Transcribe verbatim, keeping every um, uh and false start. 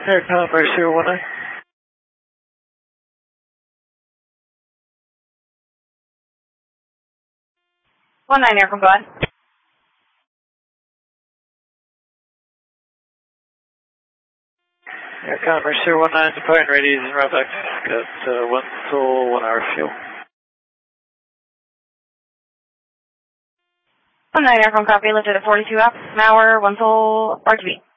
Air Commerce zero one nine. One nine Air, go ahead. Air Commerce zero one nine, departing ready using route back. Got uh, one full one hour fuel. One nine Air, copy, lifted at forty-two hours, an hour, one full R G B.